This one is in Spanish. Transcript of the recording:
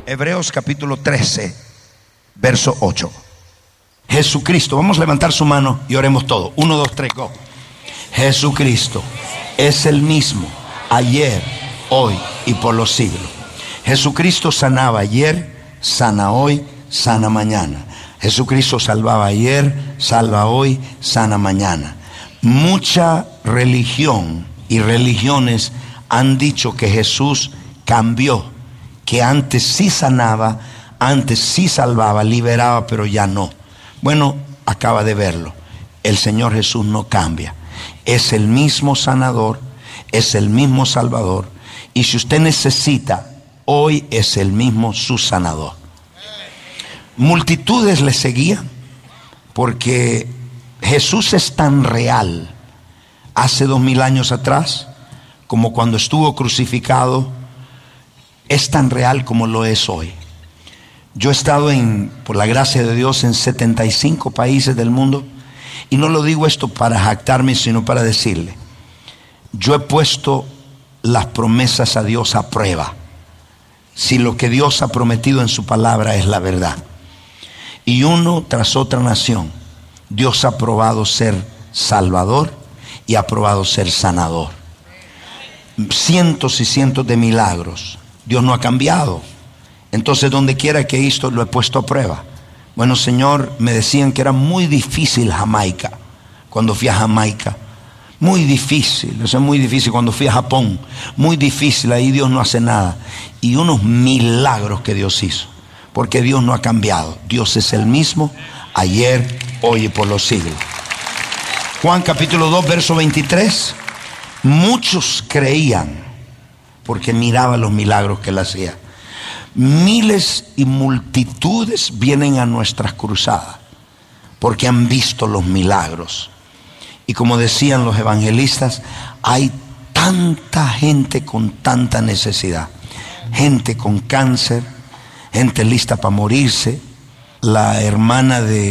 Hebreos capítulo 13, verso 8. Jesucristo, vamos a levantar su mano y oremos todo. 1, 2, 3, go. Jesucristo es el mismo ayer, hoy y por los siglos. Jesucristo sanaba ayer, sana hoy, sana mañana. Jesucristo salvaba ayer, salva hoy, sana mañana. Mucha religión y religiones han dicho que Jesús cambió, que antes sí sanaba, antes sí salvaba, liberaba, pero ya no. Bueno, acaba de verlo. El Señor Jesús no cambia. Es el mismo sanador, es el mismo salvador. Y si usted necesita, hoy es el mismo su sanador. Multitudes le seguían porque Jesús es tan real hace 2000 años atrás como cuando estuvo crucificado. Es tan real como lo es hoy. Yo he estado por la gracia de Dios, en 75 países del mundo. Y no lo digo esto para jactarme, sino para decirle: yo he puesto las promesas a Dios a prueba. Si lo que Dios ha prometido en su palabra es la verdad. Y uno tras otra nación, Dios ha probado ser salvador y ha probado ser sanador. Cientos y cientos de milagros. Dios no ha cambiado. Entonces, donde quiera que esto lo he puesto a prueba. Bueno, Señor, me decían que era muy difícil Jamaica. Cuando fui a Jamaica, muy difícil. Eso es muy difícil. Cuando fui a Japón, muy difícil. Ahí Dios no hace nada. Y unos milagros que Dios hizo, porque Dios no ha cambiado. Dios es el mismo ayer, hoy y por los siglos. Juan capítulo 2, verso 23. Muchos creían porque miraba los milagros que él hacía. Miles y multitudes vienen a nuestras cruzadas porque han visto los milagros. Y como decían los evangelistas, hay tanta gente con tanta necesidad. Gente con cáncer, gente lista para morirse. La hermana de